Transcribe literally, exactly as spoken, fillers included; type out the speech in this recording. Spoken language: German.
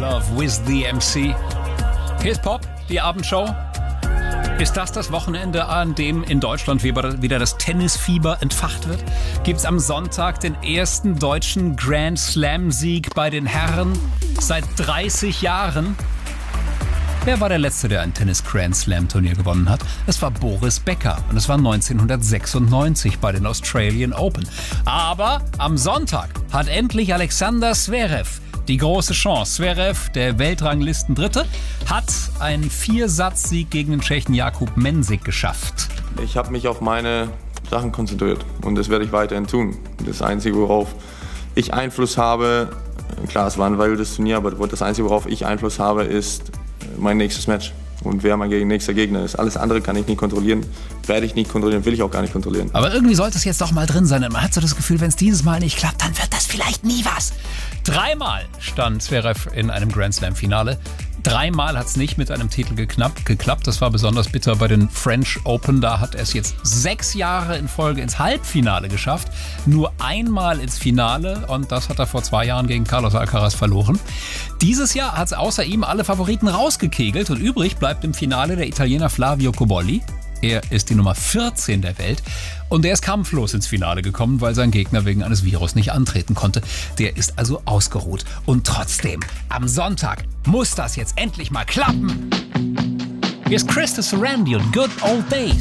Love with the M C. Hier ist Pop, die Abendshow. Ist das das Wochenende, an dem in Deutschland wieder das Tennisfieber entfacht wird? Gibt's am Sonntag den ersten deutschen Grand Slam-Sieg bei den Herren seit dreißig Jahren? Wer war der Letzte, der ein Tennis-Grand Slam-Turnier gewonnen hat? Es war Boris Becker und es war neunzehnhundertsechsundneunzig bei den Australian Open. Aber am Sonntag hat endlich Alexander Zverev die große Chance. Zverev, der Weltranglisten-Dritte, hat einen Viersatz-Sieg gegen den Tschechen Jakub Mensik geschafft. Ich habe mich auf meine Sachen konzentriert und das werde ich weiterhin tun. Das Einzige, worauf ich Einfluss habe, klar, es war ein wildes Turnier, aber das Einzige, worauf ich Einfluss habe, ist mein nächstes Match. Und wer mein nächster Gegner ist. Alles andere kann ich nicht kontrollieren, werde ich nicht kontrollieren, will ich auch gar nicht kontrollieren. Aber irgendwie sollte es jetzt doch mal drin sein. Man hat so das Gefühl, wenn es dieses Mal nicht klappt, dann wird das vielleicht nie was. Dreimal stand Zverev in einem Grand Slam-Finale. Dreimal hat es nicht mit einem Titel geknappt, geklappt. Das war besonders bitter bei den French Open. Da hat er es jetzt sechs Jahre in Folge ins Halbfinale geschafft. Nur einmal ins Finale und das hat er vor zwei Jahren gegen Carlos Alcaraz verloren. Dieses Jahr hat es außer ihm alle Favoriten rausgekegelt und übrig bleibt im Finale der Italiener Flavio Cobolli. Er ist die Nummer vierzehn der Welt und er ist kampflos ins Finale gekommen, weil sein Gegner wegen eines Virus nicht antreten konnte. Der ist also ausgeruht. Und trotzdem, am Sonntag muss das jetzt endlich mal klappen. Hier ist Chris Sarandon, Good Old Days.